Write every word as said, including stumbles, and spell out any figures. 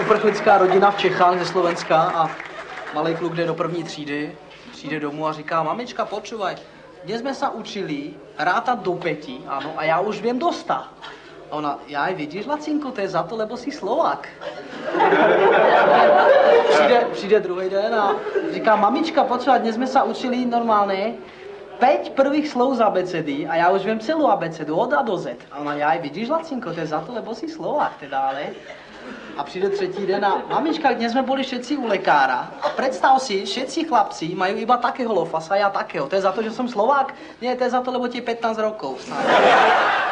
uprchlická rodina v Čechách ze Slovenska a malý kluk jde do první třídy, přijde domů a říká, mamička, počúvaj, dnes jsme se učili rátat do pěti, ano, a já už vím do sta. A ona, jaj, vidíš, Lacinko, to je za to, lebo jsi Slovák. Přijde, přijde druhý den a říká, mamička, počúvaj, dnes jsme se učili normálně pět prvých slov z abecedy a já už vím celou abecedu od A do Z. A ona, jaj, vidíš, Lacinko, to je za to, lebo jsi Slovák, teda, ale. A přijde třetí den a mamička, dnes jsme byli všetci u lekára a představ si, všetci chlapci mají iba takého lofasa, já takého. To je za to, že jsem Slovák? Nie, to je za to, lebo ti je pätnásť rokov.